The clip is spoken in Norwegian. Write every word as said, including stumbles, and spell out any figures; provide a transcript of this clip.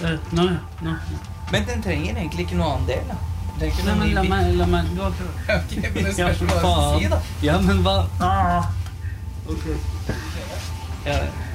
Uh, nå, nå. Men den trenger egentlig ikke noe annen del, da. Den trenger ikke Nei, noe men ny la bit. meg, la meg, du har prøvd. Ok, men det Ja, spørs hva jeg skal faen. si, da. Ja, men hva? Ah. Ok. Ja,